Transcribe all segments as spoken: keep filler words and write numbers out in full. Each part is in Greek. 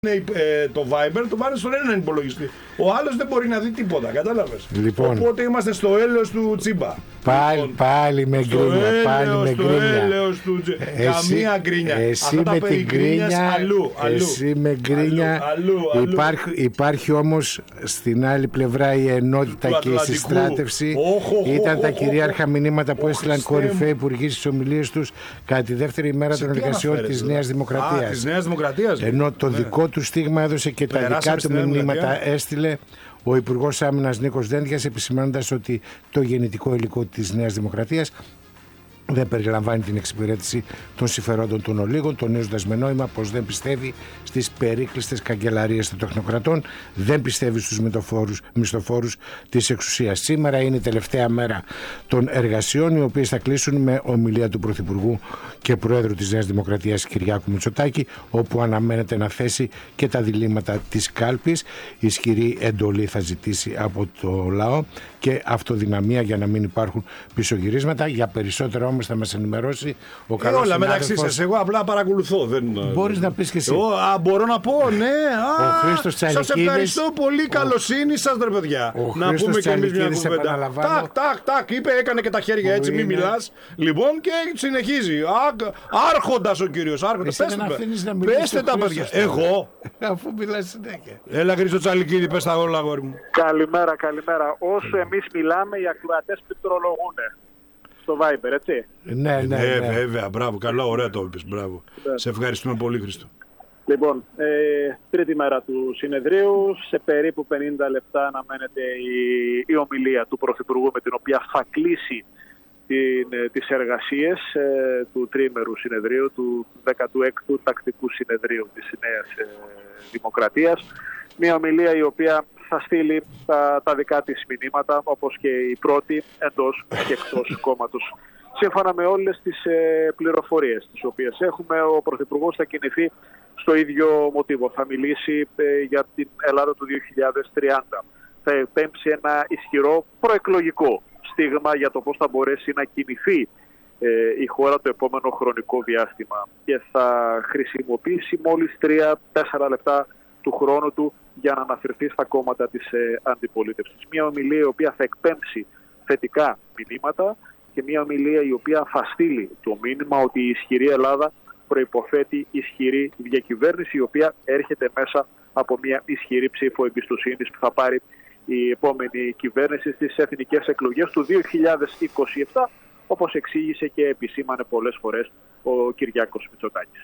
Ε, το Viber, το βάλει στον έναν υπολογιστή. Ο άλλος δεν μπορεί να δει τίποτα, κατάλαβες. Λοιπόν, οπότε είμαστε στο έλεος του Τσίμπα. Πάλι, λοιπόν, πάλι με γκρίνια. Πάλι με γκρίνια. Έλεος του Τσίμπα. Καμία γκρίνια. Εσύ αυτά με τα την γκρίνια. Αλλού, αλλού. Εσύ με γκρίνια. Αλλού, αλλού, υπάρχει, υπάρχει όμως στην άλλη πλευρά η ενότητα του και η συστράτευση. Oh, oh, Ήταν oh, oh, τα oh, κυρίαρχα μηνύματα oh, που έστειλαν oh, κορυφαίοι υπουργοί στις ομιλίες τους κατά τη δεύτερη ημέρα των εργασιών της Νέας Δημοκρατίας. Της Νέας Δημοκρατίας. Ενώ το δικό του στίγμα έδωσε και τα δικά του μηνύματα έστειλε ο Υπουργός Άμυνας Νίκος Δένδιας, επισημαίνοντας ότι το γεννητικό υλικό της Νέας Δημοκρατίας δεν περιλαμβάνει την εξυπηρέτηση των συμφερόντων των ολίγων, τονίζοντας με νόημα πως δεν πιστεύει στις περίκλειστες καγκελαρίες των τεχνοκρατών, δεν πιστεύει στους μισθοφόρους της εξουσίας. Σήμερα είναι η τελευταία μέρα των εργασιών, οι οποίες θα κλείσουν με ομιλία του Πρωθυπουργού και Προέδρου της Νέας Δημοκρατίας Κυριάκου Μητσοτάκη, όπου αναμένεται να θέσει και τα διλήμματα της κάλπης. Ισχυρή εντολή θα ζητήσει από το λαό και αυτοδυναμία για να μην υπάρχουν πισωγυρίσματα. Για περισσότερα όμως θα μας ενημερώσει ο καλός όλα συνάδελφος. μεταξύ σας, εγώ απλά παρακολουθώ. Δεν... Μπορείς να πεις και εσύ. Εγώ, α, μπορώ να πω, ναι. Α, ο Χρήστος Τσαλικίδης. Σας ευχαριστώ πολύ, καλοσύνη σας, ρε παιδιά. Ο να πούμε και εμείς μια κουβέντα. Τάκ, τάκ, τάκ, είπε, έκανε και τα χέρια έτσι, μην μιλάς. Λοιπόν, και συνεχίζει. Άρχοντας ο κύριος, άρχοντας. Πέστε τα παιδιά. Εγώ. Αφού μιλάς συνέχεια. Έλα, Χρήστο Τσαλικίδη, πες τα όλα, αγόρι μου. Καλημέρα, καλημέρα. Όσο εμείς μιλάμε, οι ακροατές πληκτρολογούν. Στο Viber, έτσι. Ναι, ναι, ναι. ναι. Βέβαια, μπράβο, καλό, ωραία το είπες, μπράβο. Ναι. Σε ευχαριστούμε πολύ, Χρήστο. Λοιπόν, ε, τρίτη μέρα του συνεδρίου, σε περίπου πενήντα λεπτά αναμένεται η, η ομιλία του Πρωθυπουργού, με την οποία θα κλείσει την, τις εργασίες ε, του τριήμερου συνεδρίου, του δέκατου έκτου τακτικού συνεδρίου της Νέας ε, Δημοκρατίας. Μια ομιλία η οποία θα στείλει τα, τα δικά της μηνύματα, όπως και η πρώτη, εντός και εκτός κόμματος. Σύμφωνα με όλες τις ε, πληροφορίες τις οποίες έχουμε, ο Πρωθυπουργός θα κινηθεί στο ίδιο μοτίβο. Θα μιλήσει ε, για την Ελλάδα του δύο χιλιάδες τριάντα. Θα επέμψει ένα ισχυρό προεκλογικό στίγμα για το πώς θα μπορέσει να κινηθεί ε, η χώρα το επόμενο χρονικό διάστημα. Και θα χρησιμοποιήσει μόλις τρία τέσσερα λεπτά του χρόνου του για να αναφερθεί στα κόμματα της ε, αντιπολίτευσης. Μια ομιλία η οποία θα εκπέμψει θετικά μηνύματα και μια ομιλία η οποία θα στείλει το μήνυμα ότι η ισχυρή Ελλάδα προϋποθέτει ισχυρή διακυβέρνηση, η οποία έρχεται μέσα από μια ισχυρή ψήφο εμπιστοσύνης που θα πάρει η επόμενη κυβέρνηση στις εθνικές εκλογές του δύο χιλιάδες είκοσι επτά, όπως εξήγησε και επισήμανε πολλές φορές ο Κυριάκος Μητσοτάκης.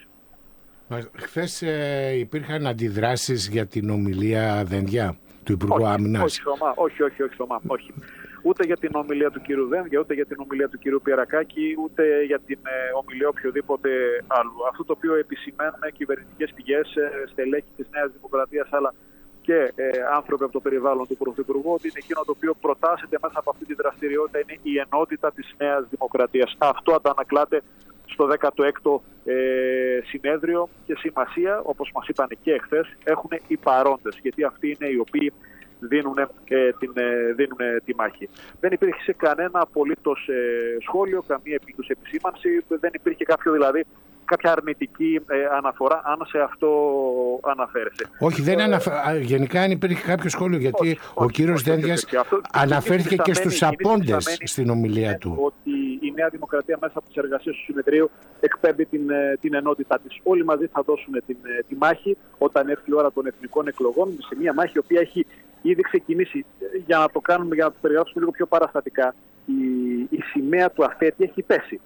Χθες ε, υπήρχαν αντιδράσεις για την ομιλία Δένδια του Υπουργού όχι, Άμυνας. Όχι, Θωμά, όχι, όχι, όχι, Θωμά, όχι. Ούτε για την ομιλία του κύριου Δένδια, ούτε για την ομιλία του κύριου Πιερακάκη, ούτε για την ε, ομιλία οποιοδήποτε άλλου. Αυτό το οποίο επισημαίνουν κυβερνητικές πηγές, ε, στελέχη της Νέας Δημοκρατίας, αλλά και ε, άνθρωποι από το περιβάλλον του Πρωθυπουργού, ότι είναι εκείνο το οποίο προτάσσεται μέσα από αυτή τη δραστηριότητα είναι η ενότητα της Νέας Δημοκρατίας. Αυτό αντανακλάται στο δέκατο έκτο ε, συνέδριο και σημασία, όπως μας είπαν και εχθές, έχουν οι παρόντες, γιατί αυτοί είναι οι οποίοι δίνουν, ε, την, ε, δίνουν τη μάχη. Δεν υπήρχε κανένα απολύτως ε, σχόλιο, καμία επίκουση επισήμανση, δεν υπήρχε κάποιο δηλαδή κάποια αρνητική ε, αναφορά, αν σε αυτό αναφέρεσαι. Όχι, δεν ε, αναφε... γενικά αν υπήρχε κάποιο σχόλιο, γιατί όχι, ο όχι, κύριος Δένδιας αναφέρθηκε και στους απόντες στην ομιλία του. Ότι η Νέα Δημοκρατία μέσα από τις εργασίες του συνεδρίου εκπέμπει την, την ενότητά της. Όλοι μαζί θα δώσουν την, τη μάχη όταν έρθει η ώρα των εθνικών εκλογών, σε μια μάχη η οποία έχει ήδη ξεκινήσει. Για να το κάνουμε, για να το περιγράψουμε λίγο πιο παραστατικά, η, η σημαία του αφέτη έχει πέσει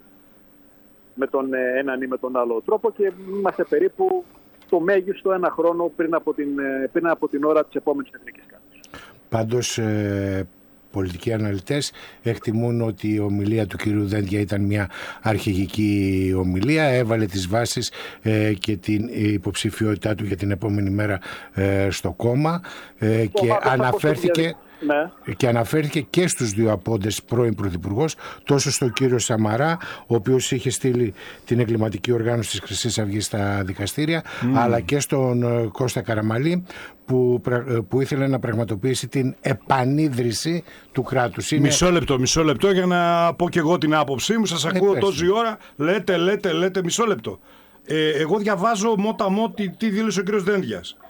με τον έναν ή με τον άλλο τρόπο και είμαστε περίπου το μέγιστο ένα χρόνο πριν από την, πριν από την ώρα της επόμενης εθνικής κάλπης. Πάντως ε, πολιτικοί αναλυτές εκτιμούν ότι η ομιλία του κυρίου Δένδια ήταν μια αρχηγική ομιλία, έβαλε τις βάσεις ε, και την υποψηφιότητά του για την επόμενη μέρα ε, στο κόμμα ε, και αναφέρθηκε... Ναι. Και αναφέρθηκε και στους δύο απόντες πρώην πρωθυπουργός, τόσο στον κύριο Σαμαρά, ο οποίος είχε στείλει την εγκληματική οργάνωση της Χρυσής Αυγής στα δικαστήρια, mm. αλλά και στον Κώστα Καραμαλή, που, που ήθελε να πραγματοποιήσει την επανίδρυση του κράτους. Είναι... Μισό λεπτό, μισό λεπτό για να πω και εγώ την άποψή μου. Σας ακούω τόση ώρα, λέτε, λέτε, λέτε, μισό λεπτό. Ε, εγώ διαβάζω μότα μότι τι δήλωσε ο κ. Δένδιας.